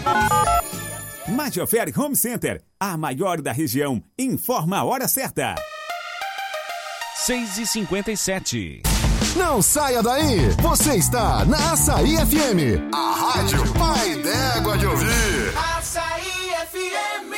Majoferi Home Center, a maior da região, informa a hora certa. 6h57. Não saia daí, você está na Açaí FM, a rádio pai d'égua de ouvir. Açaí FM.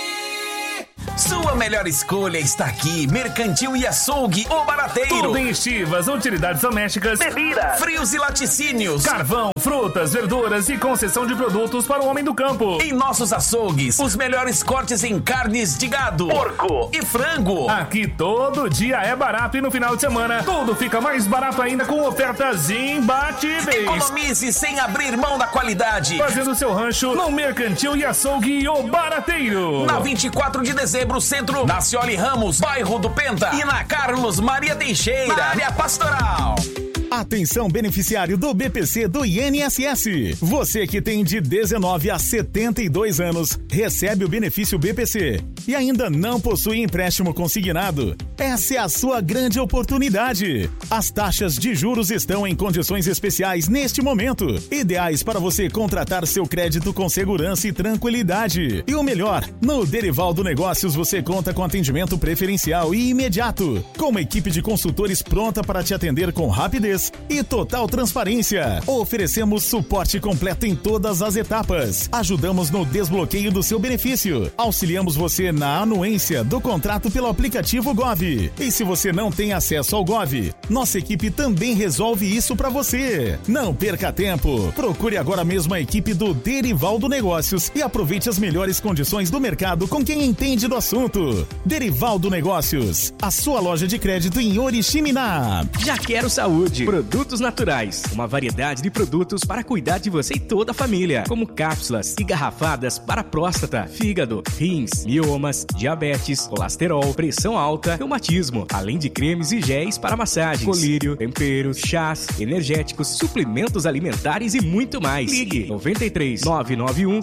Sua melhor escolha está aqui. Mercantil e Açougue, o Barateiro. Tudo em estivas, utilidades domésticas, bebida, frios e laticínios, carvão, frutas, verduras e concessão de produtos para o homem do campo. Em nossos açougues, os melhores cortes em carnes de gado, porco e frango. Aqui todo dia é barato e no final de semana tudo fica mais barato ainda com ofertas imbatíveis. Economize sem abrir mão da qualidade. Fazendo seu rancho no Mercantil e Açougue, o Barateiro. Na 24 de dezembro, Centro, na Cioli Ramos, bairro do Penta, e na Carlos Maria Teixeira, na área pastoral. Atenção, beneficiário do BPC do INSS. Você que tem de 19 a 72 anos, recebe o benefício BPC e ainda não possui empréstimo consignado. Essa é a sua grande oportunidade. As taxas de juros estão em condições especiais neste momento, ideais para você contratar seu crédito com segurança e tranquilidade. E o melhor, no Derivaldo Negócios você conta com atendimento preferencial e imediato, com uma equipe de consultores pronta para te atender com rapidez e total transparência. Oferecemos suporte completo em todas as etapas. Ajudamos no desbloqueio do seu benefício. Auxiliamos você na anuência do contrato pelo aplicativo Gov. E se você não tem acesso ao Gov, nossa equipe também resolve isso para você. Não perca tempo. Procure agora mesmo a equipe do Derivaldo Negócios e aproveite as melhores condições do mercado com quem entende do assunto. Derivaldo Negócios, a sua loja de crédito em Oriximiná. Jaquero Saúde. Produtos naturais. Uma variedade de produtos para cuidar de você e toda a família. Como cápsulas e garrafadas para próstata, fígado, rins, miomas, diabetes, colesterol, pressão alta, reumatismo. Além de cremes e géis para massagens, colírio, temperos, chás, energéticos, suplementos alimentares e muito mais. Ligue 93 991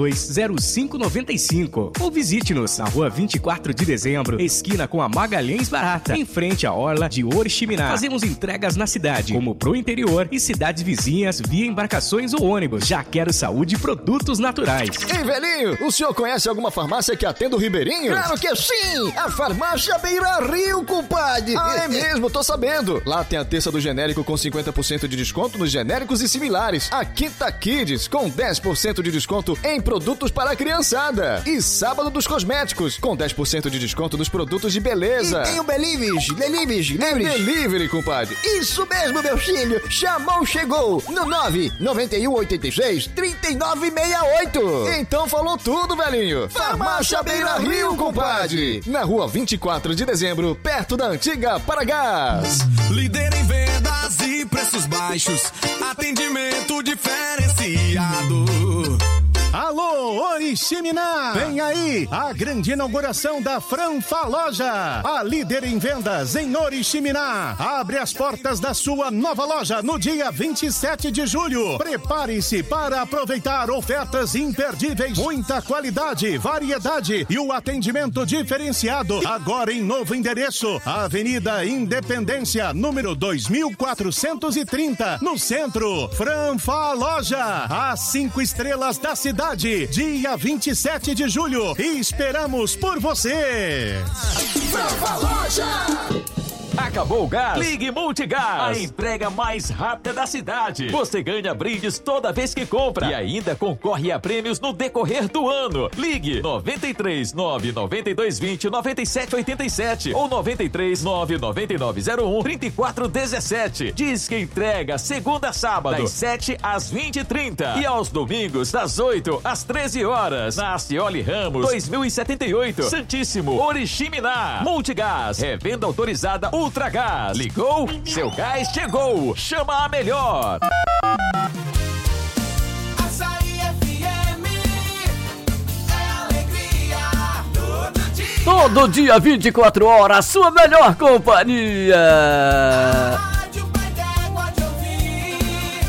720595 ou visite-nos na rua 24 de dezembro, esquina com a Magalhães Barata, em frente à orla de Oriximiná. Fazemos entregas na cidade, como pro interior e cidades vizinhas via embarcações ou ônibus. Jaquero Saúde, produtos naturais. Ei, velhinho, o senhor conhece alguma farmácia que atenda o Ribeirinho? Claro que sim! A farmácia Beira Rio, compadre! Ah, é mesmo, tô sabendo. Lá tem a terça do genérico com 50% de desconto nos genéricos e similares. A Quinta Kids com 10% de desconto em produtos para a criançada. E sábado dos cosméticos com 10% de desconto nos produtos de beleza. E tem o Delivery, compadre. Isso mesmo, meu filho. Chamou, chegou. No 99186-3968. Então falou tudo, velhinho. Farmácia Beira Rio, compadre. Na rua 24 de dezembro, perto da antiga Paragás. Líder em vendas e preços baixos. Atendimento diferenciado. Alô, Oriximiná! Vem aí a grande inauguração da Franfa Loja, a líder em vendas em Oriximiná. Abre as portas da sua nova loja no dia 27 de julho. Prepare-se para aproveitar ofertas imperdíveis, muita qualidade, variedade e o atendimento diferenciado. Agora em novo endereço, Avenida Independência, número 2430, no centro. Franfa Loja, as 5 estrelas da cidade. Dia 27 de julho. E esperamos por você. Franfa Loja. Acabou o gás? Ligue Multigás, a entrega mais rápida da cidade. Você ganha brindes toda vez que compra e ainda concorre a prêmios no decorrer do ano. Ligue 93 992 20 97 87 ou 93 999 01 34 17. Diz que entrega segunda a sábado, das 7 às 20h30 e aos domingos, das 8 às 13 horas. Na Cioli Ramos, 2078, Santíssimo, Oriximiná. Multigás, revenda autorizada Ultragás. Ligou? Seu gás chegou. Chama a melhor. Açaí FM é alegria todo dia. Todo dia, 24 horas, sua melhor companhia. Rádio Pai d'Égua de ouvir.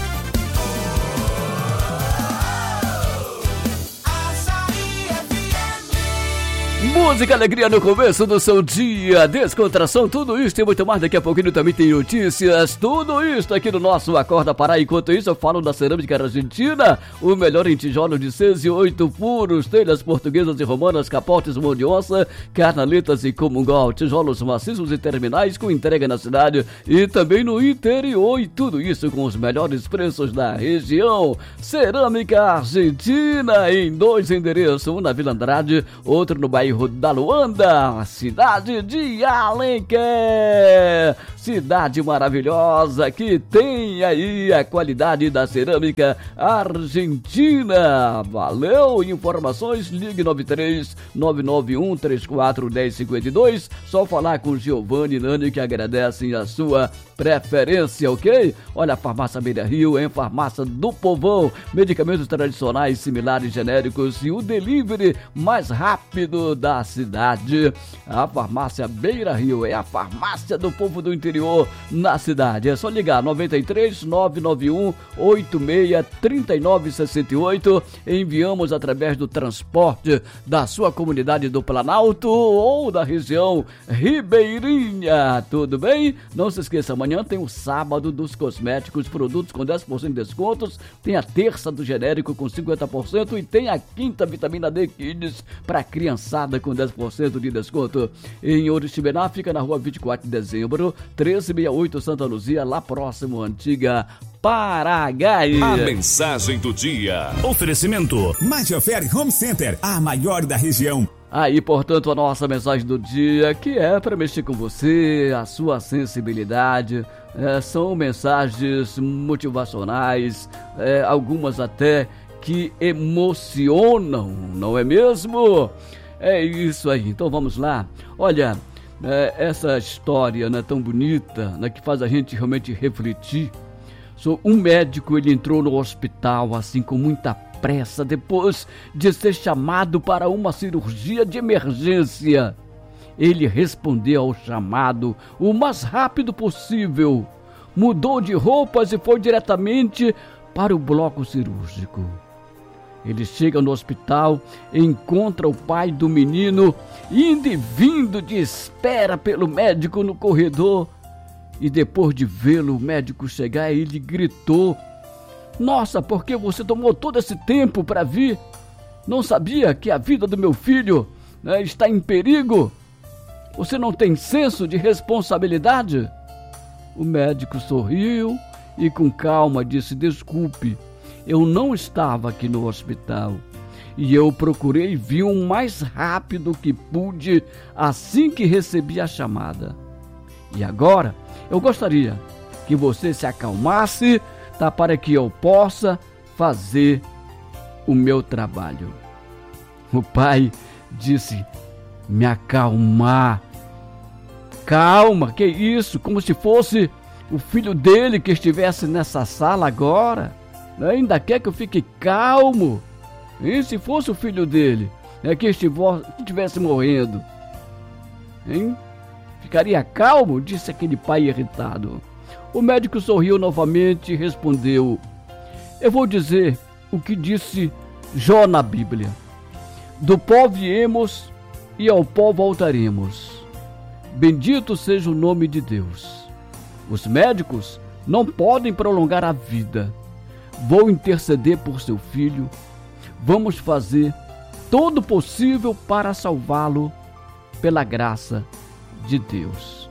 Açaí FM. Música, alegria no começo do seu dia, descontração, tudo isso e muito mais. Daqui a pouquinho também tem notícias, tudo isso aqui no nosso Acorda Pará. Enquanto isso eu falo da Cerâmica Argentina, o melhor em tijolos de 6 e 8 furos, telhas portuguesas e romanas, capotes, mão de onça, canaletas e comungal, tijolos maciços e terminais com entrega na cidade e também no interior, e tudo isso com os melhores preços da região. Cerâmica Argentina em 2 endereços, um na Vila Andrade, outro no bairro da Luanda, cidade de Alenquer. Cidade maravilhosa que tem aí a qualidade da cerâmica argentina. Valeu! Informações, ligue 93-991-34-1052. Só falar com Giovanni e Nani que agradecem a sua preferência, ok? Olha, a Farmácia Beira Rio é farmácia do povão. Medicamentos tradicionais, similares, genéricos e o delivery mais rápido da cidade. A Farmácia Beira Rio é a farmácia do povo do interior na cidade. É só ligar 93-991-86-3968. Enviamos através do transporte da sua comunidade do Planalto ou da região ribeirinha. Tudo bem? Não se esqueça, amanhã tem o sábado dos cosméticos, produtos com 10% de descontos. Tem a terça do genérico com 50% e tem a quinta vitamina D Kids para criançada com 10% de desconto. Em Oriximiná, fica na rua 24 de dezembro, 1368 Santa Luzia, lá próximo, antiga Paraguai. A mensagem do dia. Oferecimento Maggioferi Home Center, a maior da região. Aí, portanto, a nossa mensagem do dia, que é para mexer com você, a sua sensibilidade. São mensagens motivacionais, algumas até que emocionam, não é mesmo? É isso aí, então vamos lá. Olha, essa história, né, tão bonita, né, que faz a gente realmente refletir. Um médico, ele entrou no hospital assim com muita pressa depois de ser chamado para uma cirurgia de emergência. Ele respondeu ao chamado o mais rápido possível, mudou de roupas e foi diretamente para o bloco cirúrgico. Ele chega no hospital, encontra o pai do menino indo e vindo de espera pelo médico no corredor. E depois de vê-lo, o médico chegar, ele gritou: "Nossa, por que você tomou todo esse tempo para vir? Não sabia que a vida do meu filho, né, está em perigo? Você não tem senso de responsabilidade?" O médico sorriu e com calma disse: "Desculpe, eu não estava aqui no hospital e eu procurei vir o mais rápido que pude assim que recebi a chamada. E agora eu gostaria que você se acalmasse, tá, para que eu possa fazer o meu trabalho." O pai disse: "Me acalmar? Calma, que isso? Como se fosse o filho dele que estivesse nessa sala agora? Ainda quer que eu fique calmo? E se fosse o filho dele, que estivesse morrendo, hein? Ficaria calmo?" disse aquele pai irritado. O médico sorriu novamente e respondeu: "Eu vou dizer o que disse Jó na Bíblia: do pó viemos e ao pó voltaremos. Bendito seja o nome de Deus. Os médicos não podem prolongar a vida. Vou interceder por seu filho. Vamos fazer todo o possível para salvá-lo pela graça de Deus."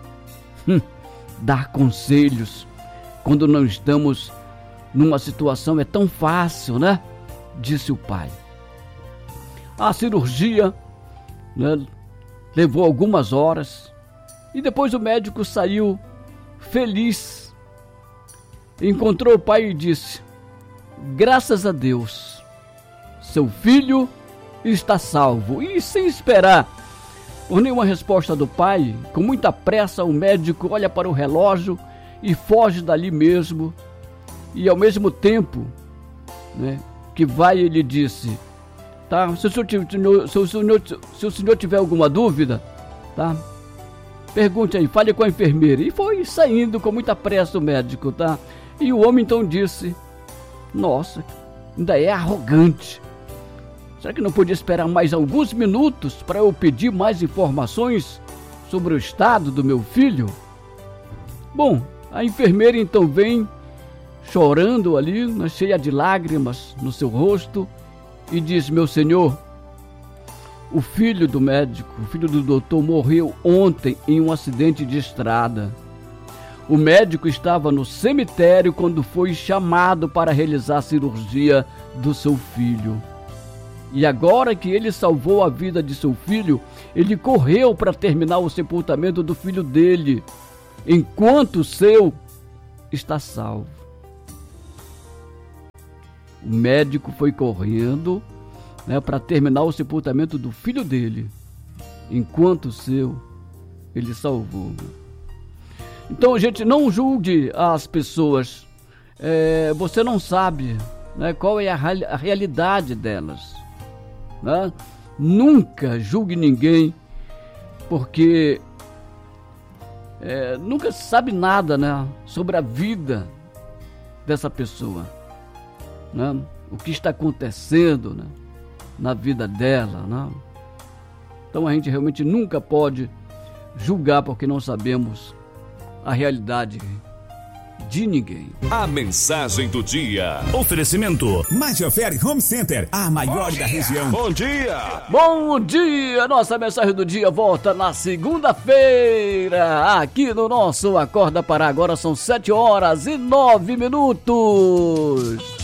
Dar conselhos quando não estamos numa situação é tão fácil, né? Disse o pai. A cirurgia, né, levou algumas horas e depois o médico saiu feliz. Encontrou o pai e disse: "Graças a Deus, seu filho está salvo." E sem esperar por nenhuma resposta do pai, com muita pressa, o médico olha para o relógio e foge dali mesmo. E ao mesmo tempo, né, que vai, ele disse: "Tá, se o senhor tiver alguma dúvida, tá, pergunte aí, fale com a enfermeira." E foi saindo com muita pressa o médico, tá? E o homem então disse: "Nossa, ainda é arrogante. Será que não podia esperar mais alguns minutos para eu pedir mais informações sobre o estado do meu filho? Bom, a enfermeira então vem chorando ali, cheia de lágrimas no seu rosto, e diz: meu senhor, o filho do médico, o filho do doutor morreu ontem em um acidente de estrada. O médico estava no cemitério quando foi chamado para realizar a cirurgia do seu filho. E agora que ele salvou a vida de seu filho, ele correu para terminar o sepultamento do filho dele, enquanto o seu está salvo. O médico foi correndo, para terminar o sepultamento do filho dele, enquanto o seu ele salvou. Então, gente, não julgue as pessoas. Você não sabe, qual é a realidade delas. Né? Nunca julgue ninguém, porque nunca se sabe nada, sobre a vida dessa pessoa. Né? O que está acontecendo, na vida dela. Então a gente realmente nunca pode julgar, porque não sabemos a realidade de ninguém. A mensagem do dia. Oferecimento Major Home Center, a maior da região. Bom dia! Bom dia! Nossa mensagem do dia volta na segunda-feira, aqui no nosso Acorda Pará. Agora são 7h09.